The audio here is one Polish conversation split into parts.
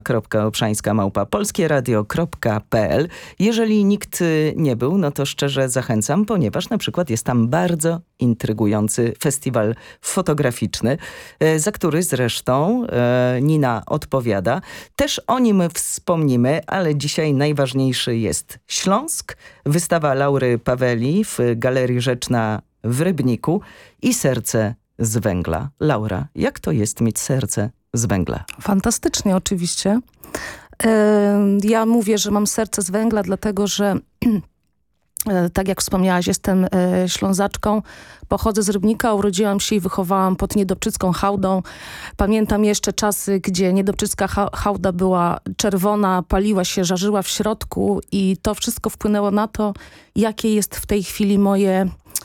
Olszańska@polskieradio.pl. Jeżeli nikt nie był, no to szczerze zachęcam, ponieważ na przykład jest tam bardzo intrygujący festiwal fotograficzny, za który zresztą Nina odpowiada. Też o nim wspomnimy, ale dzisiaj najważniejszy jest Śląsk, wystawa Laury Paweli w Galerii Rzeczna w Rybniku i Serce z węgla. Laura, jak to jest mieć serce z węgla? Fantastycznie oczywiście. Ja mówię, że mam serce z węgla, dlatego że tak jak wspomniałaś, jestem Ślązaczką, pochodzę z Rybnika, urodziłam się i wychowałam pod Niedobczycką hałdą. Pamiętam jeszcze czasy, gdzie Niedobczycka hałda była czerwona, paliła się, żarzyła w środku i to wszystko wpłynęło na to, jakie jest w tej chwili moje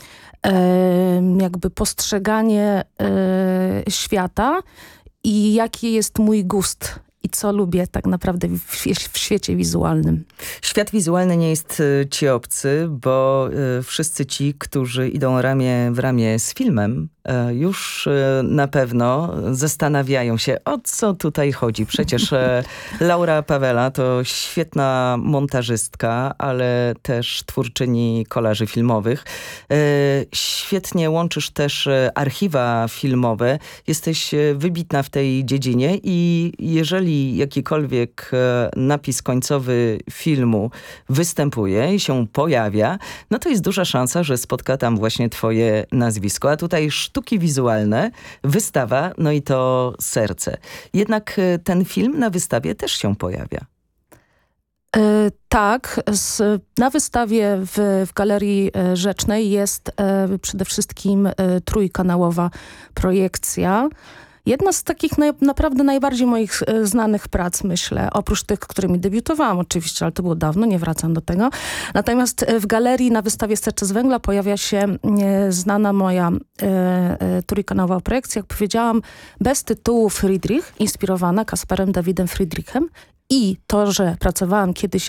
jakby postrzeganie świata i jaki jest mój gust i co lubię tak naprawdę w świecie wizualnym. Świat wizualny nie jest ci obcy, bo wszyscy ci, którzy idą ramię w ramię z filmem, już na pewno zastanawiają się, o co tutaj chodzi. Przecież Laura Pawela to świetna montażystka, ale też twórczyni kolaży filmowych. Świetnie łączysz też archiwa filmowe. Jesteś wybitna w tej dziedzinie i jeżeli jakikolwiek napis końcowy filmu występuje i się pojawia, no to jest duża szansa, że spotka tam właśnie twoje nazwisko. A tutaj sztuki wizualne, wystawa, no i to serce. Jednak ten film na wystawie też się pojawia. Tak, na wystawie w Galerii Rzecznej jest przede wszystkim trójkanałowa projekcja. Jedna z takich naprawdę najbardziej moich znanych prac, myślę, oprócz tych, którymi debiutowałam oczywiście, ale to było dawno, nie wracam do tego. Natomiast w galerii na wystawie Serce z węgla pojawia się znana moja trójkanałowa projekcja, jak powiedziałam, bez tytułu Friedrich, inspirowana Kasperem Dawidem Friedrichem. I to, że pracowałam kiedyś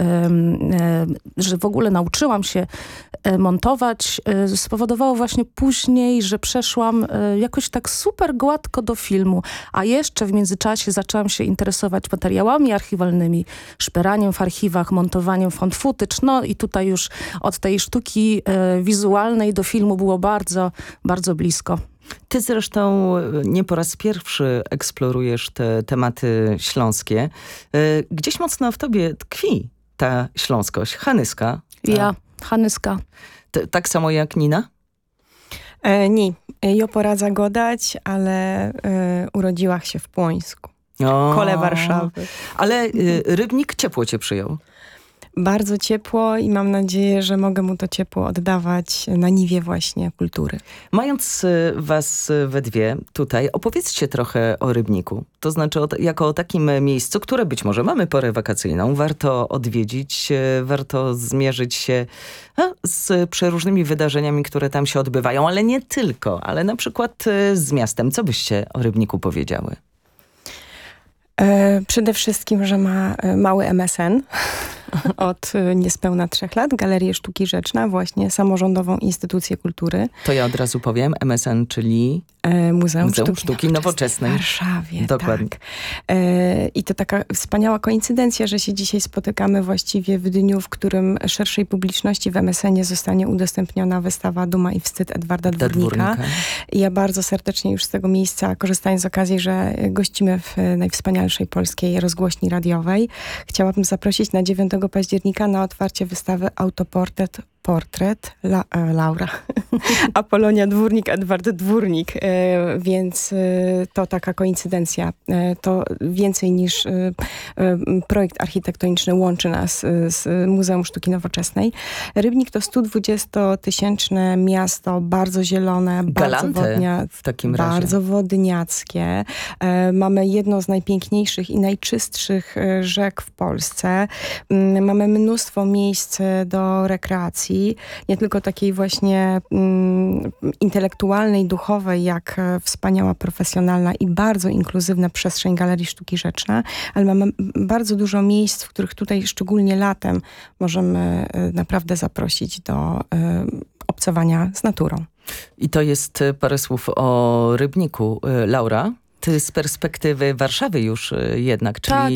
że w ogóle nauczyłam się montować, spowodowało właśnie później, że przeszłam jakoś tak super gładko do filmu. A jeszcze w międzyczasie zaczęłam się interesować materiałami archiwalnymi, szperaniem w archiwach, montowaniem found footage. No i tutaj już od tej sztuki wizualnej do filmu było bardzo, bardzo blisko. Ty zresztą nie po raz pierwszy eksplorujesz te tematy śląskie. Gdzieś mocno w tobie tkwi ta śląskość. Hanyska. Ja, Hanyska. Tak samo jak Nina? Nie. Ja poradza godać, ale urodziłam się w Płońsku. Kole Warszawy. Ale Rybnik ciepło cię przyjął. Bardzo ciepło i mam nadzieję, że mogę mu to ciepło oddawać na niwie właśnie kultury. Mając was we dwie tutaj, opowiedzcie trochę o Rybniku. To znaczy jako o takim miejscu, które być może mamy porę wakacyjną, warto odwiedzić, warto zmierzyć się z przeróżnymi wydarzeniami, które tam się odbywają, ale nie tylko, ale na przykład z miastem. Co byście o Rybniku powiedziały? Przede wszystkim, że ma mały MSN od niespełna 3 lat, Galerię Sztuki Rzeczna, właśnie samorządową instytucję kultury. To ja od razu powiem, MSN, czyli Muzeum Sztuki Nowoczesnej w Warszawie. Dokładnie. Tak. I to taka wspaniała koincydencja, że się dzisiaj spotykamy właściwie w dniu, w którym szerszej publiczności w MSN-ie zostanie udostępniona wystawa Duma i wstyd Edwarda Dwórnika. I ja bardzo serdecznie już z tego miejsca, korzystając z okazji, że gościmy w najwspanialszej polskiej rozgłośni radiowej, chciałabym zaprosić na 9 października na otwarcie wystawy Autoportret Laura. Apolonia Dwórnik, Edward Dwórnik. Więc to taka koincydencja. To więcej niż projekt architektoniczny łączy nas z Muzeum Sztuki Nowoczesnej. Rybnik to 120-tysięczne miasto, bardzo zielone, w takim razie. Bardzo wodniackie. Mamy jedną z najpiękniejszych i najczystszych rzek w Polsce. Mamy mnóstwo miejsc do rekreacji. Nie tylko takiej właśnie intelektualnej, duchowej, jak wspaniała, profesjonalna i bardzo inkluzywna przestrzeń Galerii Sztuki Rzeczna, ale mamy bardzo dużo miejsc, w których tutaj szczególnie latem możemy naprawdę zaprosić do obcowania z naturą. I to jest parę słów o Rybniku. Laura? Ty z perspektywy Warszawy już jednak, czyli